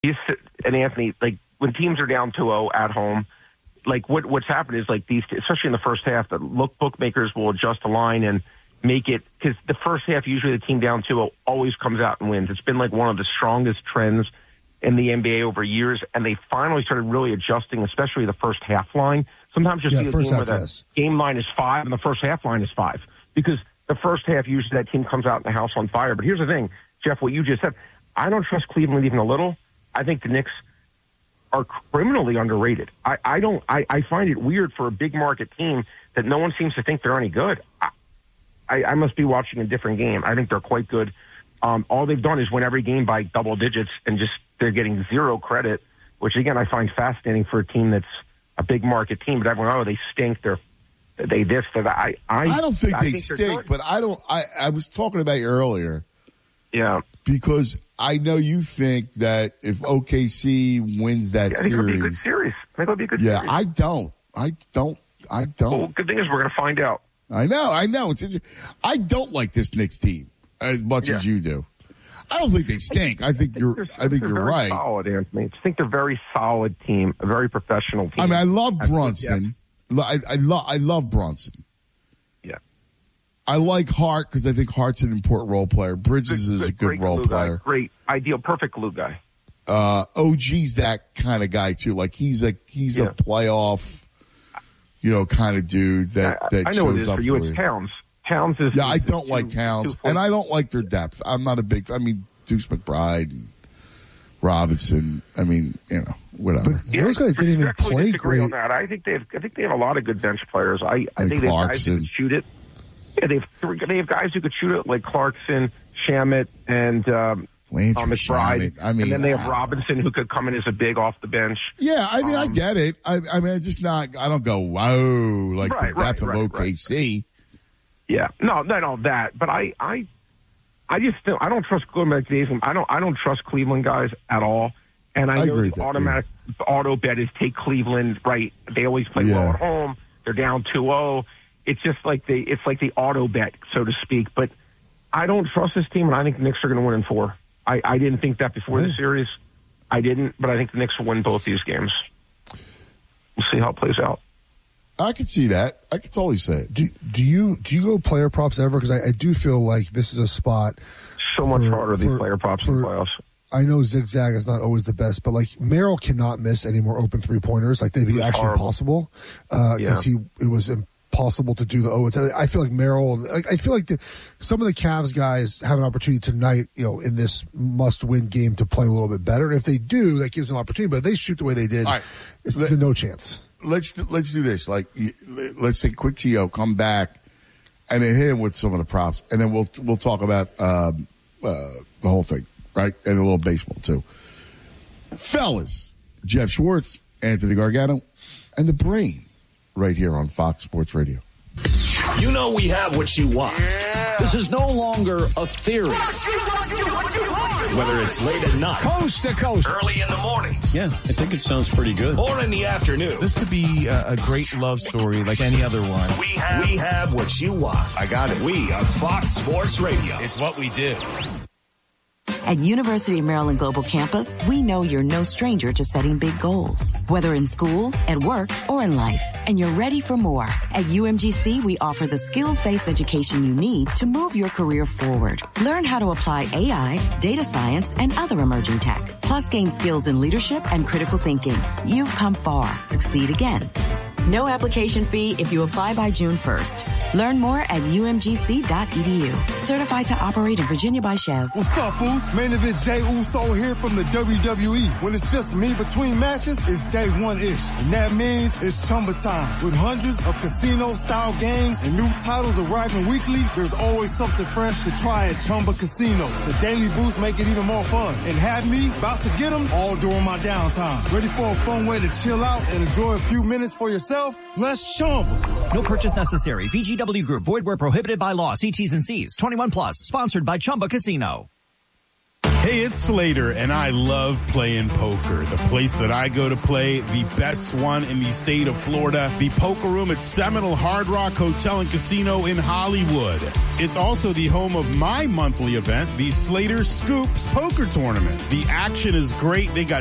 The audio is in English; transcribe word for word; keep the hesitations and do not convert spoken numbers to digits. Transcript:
He's, and Anthony, like when teams are down two oh at home, like what what's happened is like these, especially in the first half, the look bookmakers will adjust the line and make it, because the first half usually the team down two oh always comes out and wins. It's been like one of the strongest trends in the N B A over years, and they finally started really adjusting, especially the first half line. Sometimes you'll yeah, see a game half, where the yes. game line is five and the first half line is five, because the first half usually that team comes out in the house on fire. But here's the thing, Jeff, what you just said, I don't trust Cleveland even a little. I think the Knicks are criminally underrated. I, I don't. I, I find it weird for a big market team that no one seems to think they're any good. I, I, I must be watching a different game. I think they're quite good. Um, all they've done is win every game by double digits, and just they're getting zero credit, which again I find fascinating for a team that's a big market team. But everyone, oh, they stink. They're they this. They're that. I, I I don't think I they think stink, but I don't. I, I was talking about you earlier. Yeah. Because I know you think that if O K C wins that yeah, I think series, it'll be a good series. I think it'll be a good yeah, series. I don't. I don't. I don't. Well, good thing is we're going to find out. I know. I know. It's. I don't like this Knicks team as much Yeah. as you do. I don't think they stink. I think you're. I think they're you're very right. Solid, Anthony. I think they're a very solid team, a very professional team. I mean, I love That's- Brunson. I I love. I love Brunson. Yeah. I like Hart because I think Hart's an important role player. Bridges is a good Great role glue player. Guy. Great, ideal, perfect glue guy. Uh, O G's that kind of guy too. Like he's a he's Yeah. a playoff, you know, kind of dude that I, that I know what it shows is up for you. for It's Towns. Towns is. Yeah, I is don't too- like Towns, too and close. I don't like their depth. I'm not a big. I mean, Deuce McBride and Robinson. I mean, you know, whatever. But those guys didn't even Respectfully play disagree great. on that. I think they have. I think they have a lot of good bench players. I, I Like think they have guys who Clarkson. can shoot it. Yeah, they have three, they have guys who could shoot it like Clarkson, Shamet, and um, Landry uh, McBride. Shamet. I mean, and then they I have don't Robinson who could come in as a big off the bench. Yeah, I mean, I Um, get it. I, I mean, I just not. I don't go whoa like Right, the depth right, of right, O K C. Yeah, no, no, no, that. But I, I, I just don't, I don't trust Cleveland. I don't, I don't trust Cleveland guys at all. And I, I know agree the with that, automatic auto bet is take Cleveland. Right? They always play Yeah. well at home. They're down two oh. It's just like the, it's like the auto bet, so to speak. But I don't trust this team, and I think the Knicks are going to win in four. I, I didn't think that before Yeah. the series. I didn't, but I think the Knicks will win both these games. We'll see how it plays out. I can see that. I can totally say it. Do, do you do you go player props ever? Because I, I do feel like this is a spot. So much for- harder than for- player props in the for- playoffs. I know zigzag is not always the best, but like Merrill cannot miss any more open three pointers. Like they'd be It's actually horrible. impossible because Yeah. he it was impossible to do the oh. It's, I feel like Merrill. Like I feel like the, some of the Cavs guys have an opportunity tonight, you know, in this must-win game to play a little bit better. And if they do, that gives them an opportunity. But if they shoot the way they did, All right. it's Let- no chance. Let's let's do this. Like, let's take a quick T O, come back, and then hit him with some of the props, and then we'll we'll talk about um, uh, the whole thing, right? And a little baseball too. Fellas, Jeff Schwartz, Anthony Gargano, and the Brain, right here on Fox Sports Radio. You know we have what you want. This is no longer a theory. Whether it's late at night, Coast to coast. early in the mornings, Yeah, I think it sounds pretty good. or in the afternoon, This could be a, a great love story like any other one. we have, we have what you want. I got it. We are Fox Sports Radio. It's what we do. At University of Maryland Global Campus, we know you're no stranger to setting big goals, whether in school, at work, or in life, and you're ready for more. At U M G C, we offer the skills-based education you need to move your career forward. Learn how to apply A I, data science, and other emerging tech, plus gain skills in leadership and critical thinking. You've come far. Succeed again. No application fee if you apply by June first. Learn more at U M G C dot E D U. Certified to operate in Virginia by Chev. What's up, fools? Main event Jey Uso here from the W W E. When it's just me between matches, it's day one-ish. And that means it's Chumba time. With hundreds of casino-style games and new titles arriving weekly, there's always something fresh to try at Chumba Casino. The daily boosts make it even more fun. And have me about to get them all during my downtime. Ready for a fun way to chill out and enjoy a few minutes for yourself? Let's Chumba. No purchase necessary. V G W Group. Void where prohibited by law. See T's and C's. twenty-one plus. Sponsored by Chumba Casino. Hey, it's Slater, and I love playing poker. The place that I go to play, the best one in the state of Florida, the Poker Room at Seminole Hard Rock Hotel and Casino in Hollywood. It's also the home of my monthly event, the Slater Scoops Poker Tournament. The action is great. They got